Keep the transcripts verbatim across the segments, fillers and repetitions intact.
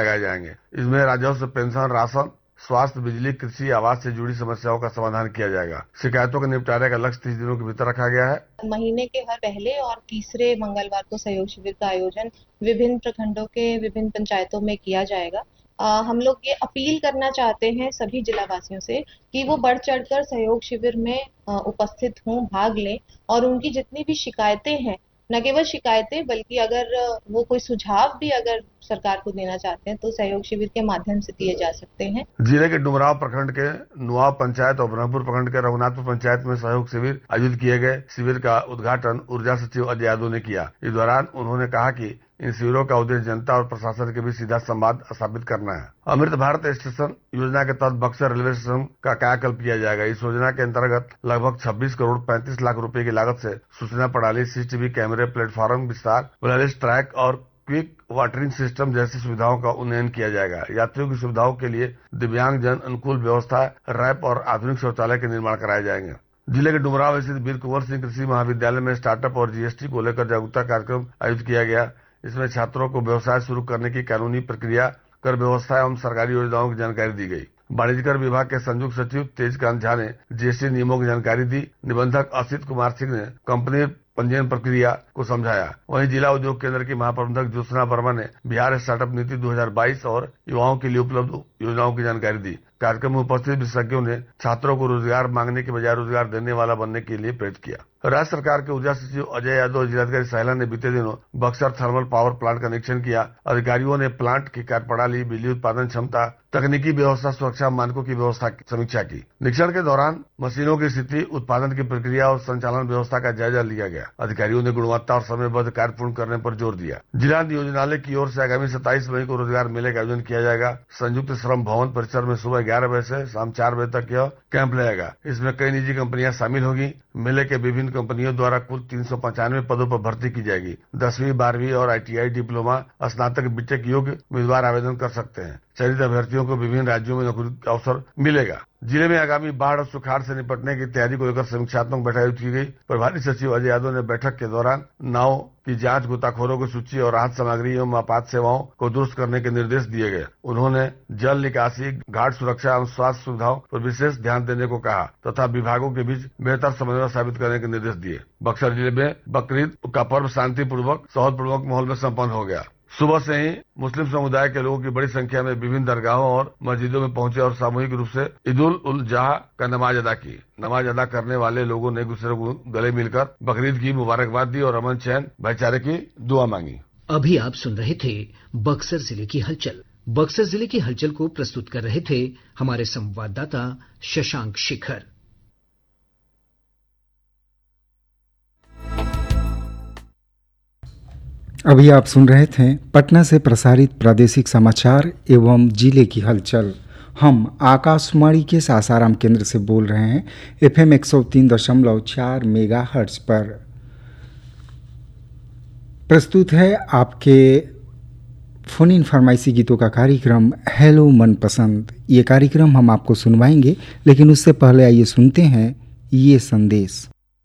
लगाए जाएंगे। इसमें राजस्व, पेंशन, राशन, स्वास्थ्य, बिजली, कृषि, आवास से जुड़ी समस्याओं का समाधान किया जाएगा। शिकायतों के निपटारे का लक्ष्य तीस दिनों के भीतर रखा गया है। महीने के हर पहले और तीसरे मंगलवार को सहयोग शिविर का आयोजन विभिन्न प्रखंडों के विभिन्न पंचायतों में किया जाएगा। आ, हम लोग ये अपील करना चाहते हैं सभी जिला वासियों से कि वो बढ़ चढ़कर सहयोग शिविर में आ, उपस्थित हों, भाग लें और उनकी जितनी भी शिकायतें हैं, न केवल शिकायतें बल्कि अगर वो कोई सुझाव भी अगर सरकार को देना चाहते हैं तो सहयोग शिविर के माध्यम से दिए जा सकते हैं। जिले के डुमराव प्रखंड के नुआव पंचायत और ब्रह्मपुर प्रखंड के रघुनाथपुर पंचायत में सहयोग शिविर आयोजित किए गए। शिविर का उद्घाटन ऊर्जा सचिव अजय यादव ने किया। इस दौरान उन्होंने कहा कि इन शिविरों का उद्देश्य जनता और प्रशासन के बीच सीधा संवाद स्थापित करना है। अमृत भारत स्टेशन योजना के तहत बक्सर रेलवे स्टेशन का कायाकल्प किया जाएगा। इस योजना के अंतर्गत लगभग छब्बीस करोड़ पैंतीस लाख रुपए की लागत से सूचना प्रणाली, सीसीटीवी कैमरे, प्लेटफॉर्म विस्तार, वायरलेस ट्रैक और क्विक वाटरिंग सिस्टम जैसी सुविधाओं का उन्नयन किया जाएगा। यात्रियों की सुविधाओं के लिए दिव्यांग जन अनुकूल व्यवस्था, रैंप और आधुनिक शौचालय के निर्माण कराए जाएंगे। जिले के डुमराव स्थित वीर कुंवर सिंह कृषि महाविद्यालय में स्टार्टअप और जीएसटी को लेकर जागरूकता कार्यक्रम आयोजित किया गया। इसमें छात्रों को व्यवसाय शुरू करने की कानूनी प्रक्रिया, कर व्यवस्था एवं सरकारी योजनाओं की जानकारी दी गई। वाणिज्य कर विभाग के संयुक्त सचिव तेजकांत झा ने जीएसटी नियमों की जानकारी दी। निबंधक असित कुमार सिंह ने कंपनी पंजीयन प्रक्रिया को समझाया। वहीं जिला उद्योग केंद्र की महाप्रबंधक ज्योत्सना वर्मा ने बिहार स्टार्टअप नीति दो हज़ार बाईस और युवाओं के लिए उपलब्ध योजनाओं की जानकारी दी। कार्यक्रम में उपस्थित विशेषज्ञों ने छात्रों को रोजगार मांगने के बजाय रोजगार देने वाला बनने के लिए प्रेरित किया। राज्य सरकार के ऊर्जा सचिव अजय यादव और जिलाधिकारी साहिला ने बीते दिनों बक्सर थर्मल पावर प्लांट का निरीक्षण किया। अधिकारियों ने प्लांट की कार्यप्रणाली, बिजली उत्पादन क्षमता, तकनीकी व्यवस्था, सुरक्षा मानकों की व्यवस्था की समीक्षा की। निरीक्षण के दौरान मशीनों की स्थिति, उत्पादन की प्रक्रिया और संचालन व्यवस्था का जायजा लिया गया। अधिकारियों ने गुणवत्ता और समयबद्ध कार्य पूर्ण करने पर जोर दिया। जिला नियोजनालय की ओर से आगामी सत्ताईस मई को रोजगार मेले का आयोजन किया जाएगा। संयुक्त श्रम भवन परिसर में सुबह ग्यारह बजे से शाम चार बजे तक यह कैंप लगेगा। इसमें कई निजी कंपनियां शामिल होगी। मेले के विभिन्न कंपनियों द्वारा कुल तीन सौ पचानवे पदों पर भर्ती की जाएगी। दसवीं, बारहवीं और आईटीआई, डिप्लोमा, स्नातक, बीटेक योग्य उम्मीदवार आवेदन कर सकते हैं। चयनित अभ्यर्थियों को विभिन्न राज्यों में नौकरी का अवसर मिलेगा। जिले में आगामी बाढ़ और सुखाड़ से निपटने की तैयारी को लेकर समीक्षात्मक बैठक आयोजित की गई। प्रभारी सचिव अजय यादव ने बैठक के दौरान नाव की जांच, गोताखोरों की सूची और राहत सामग्री एवं आपात सेवाओं को दुरुस्त करने के निर्देश दिए गए। उन्होंने जल निकासी, घाट सुरक्षा एवं स्वास्थ्य सुविधाओं पर विशेष ध्यान देने को कहा तथा विभागों के बीच बेहतर समन्वय साबित करने के निर्देश दिए। बक्सर जिले में बकरीद का पर्व शांतिपूर्वक, सौहार्दपूर्वक माहौल में संपन्न हो गया। सुबह से ही मुस्लिम समुदाय के लोगों की बड़ी संख्या में विभिन्न दरगाहों और मस्जिदों में पहुंचे और सामूहिक रूप से ईदुल उल जुहा का नमाज अदा की। नमाज अदा करने वाले लोगों ने एक दूसरे को गले मिलकर बकरीद की मुबारकबाद दी और अमन, चैन, भाईचारे की दुआ मांगी। अभी आप सुन रहे थे बक्सर जिले की हलचल। बक्सर जिले की हलचल को प्रस्तुत कर रहे थे हमारे संवाददाता शशांक शेखर। अभी आप सुन रहे थे पटना से प्रसारित प्रादेशिक समाचार एवं जिले की हलचल। हम आकाशवाणी के सासाराम केंद्र से बोल रहे हैं एफएम एक सौ तीन दशमलव चार मेगा हर्ट्ज पर। प्रस्तुत है आपके फोन इन फरमाइशी गीतों का कार्यक्रम हेलो मनपसंद। ये कार्यक्रम हम आपको सुनवाएंगे, लेकिन उससे पहले आइए सुनते हैं ये संदेश।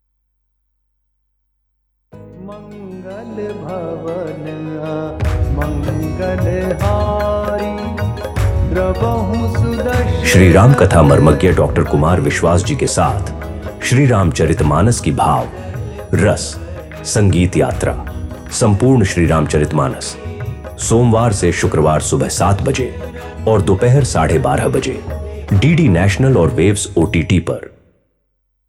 मंगल भवन मंगल हारी द्रवहु सुदर्शन। श्री राम कथा मर्मज्ञ डॉक्टर कुमार विश्वास जी के साथ श्री रामचरितमानस की भाव रस संगीत यात्रा संपूर्ण श्री रामचरितमानस सोमवार से शुक्रवार सुबह सात बजे और दोपहर साढ़े बारह बजे डीडी नेशनल और वेव्स ओटीटी पर